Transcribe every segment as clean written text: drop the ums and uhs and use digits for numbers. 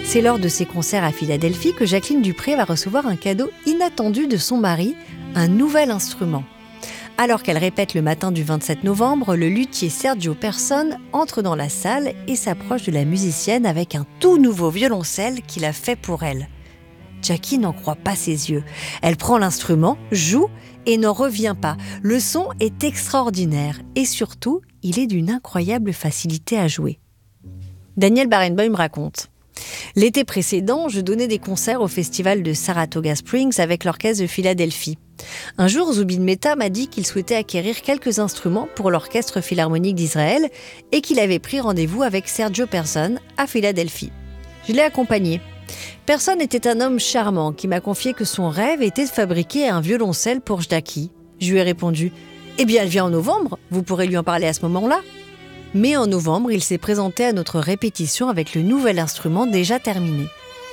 C'est lors de ses concerts à Philadelphie que Jacqueline Dupré va recevoir un cadeau inattendu de son mari, un nouvel instrument. Alors qu'elle répète le matin du 27 novembre, le luthier Sergio Persone entre dans la salle et s'approche de la musicienne avec un tout nouveau violoncelle qu'il a fait pour elle. Jackie n'en croit pas ses yeux. Elle prend l'instrument, joue et n'en revient pas. Le son est extraordinaire et surtout, il est d'une incroyable facilité à jouer. Daniel Barenboim raconte: l'été précédent, je donnais des concerts au festival de Saratoga Springs avec l'orchestre de Philadelphie. Un jour, Zubin Mehta m'a dit qu'il souhaitait acquérir quelques instruments pour l'Orchestre Philharmonique d'Israël et qu'il avait pris rendez-vous avec Sergio Persone à Philadelphie. Je l'ai accompagné. Persone était un homme charmant qui m'a confié que son rêve était de fabriquer un violoncelle pour Jackie. Je lui ai répondu « Eh bien, elle vient en novembre, vous pourrez lui en parler à ce moment-là ». Mais en novembre, il s'est présenté à notre répétition avec le nouvel instrument déjà terminé.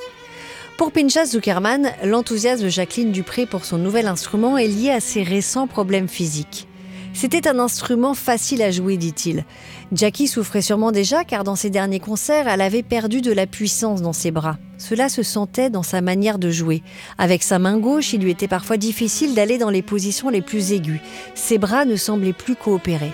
Pour Pinchas Zuckerman, l'enthousiasme de Jacqueline Dupré pour son nouvel instrument est lié à ses récents problèmes physiques. C'était un instrument facile à jouer, dit-il. Jackie souffrait sûrement déjà car dans ses derniers concerts, elle avait perdu de la puissance dans ses bras. Cela se sentait dans sa manière de jouer. Avec sa main gauche, il lui était parfois difficile d'aller dans les positions les plus aiguës. Ses bras ne semblaient plus coopérer.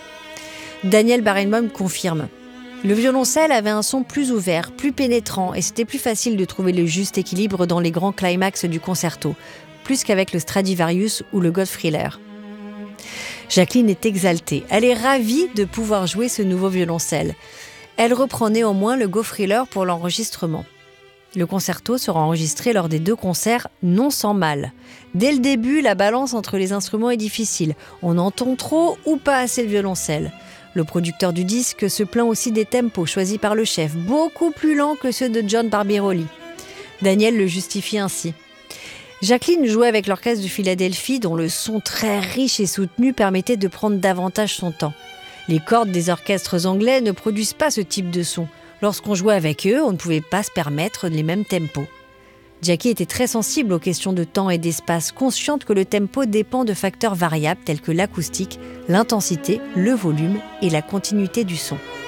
Daniel Barenboim confirme. Le violoncelle avait un son plus ouvert, plus pénétrant et c'était plus facile de trouver le juste équilibre dans les grands climax du concerto, plus qu'avavec le Stradivarius ou le Goldfriller. Jacqueline est exaltée. Elle est ravie de pouvoir jouer ce nouveau violoncelle. Elle reprend néanmoins le Goldfriller pour l'enregistrement. Le concerto sera enregistré lors des 2 concerts, non sans mal. Dès le début, la balance entre les instruments est difficile. On entend trop ou pas assez le violoncelle. Le producteur du disque se plaint aussi des tempos choisis par le chef, beaucoup plus lents que ceux de John Barbirolli. Daniel le justifie ainsi. Jacqueline jouait avec l'orchestre de Philadelphie dont le son très riche et soutenu permettait de prendre davantage son temps. Les cordes des orchestres anglais ne produisent pas ce type de son. Lorsqu'on jouait avec eux, on ne pouvait pas se permettre les mêmes tempos. Jackie était très sensible aux questions de temps et d'espace, consciente que le tempo dépend de facteurs variables tels que l'acoustique, l'intensité, le volume et la continuité du son.